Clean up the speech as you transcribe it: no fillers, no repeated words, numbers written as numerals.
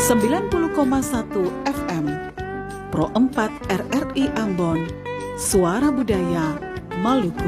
90,1 FM Pro 4 RRI Ambon, Suara Budaya Maluku.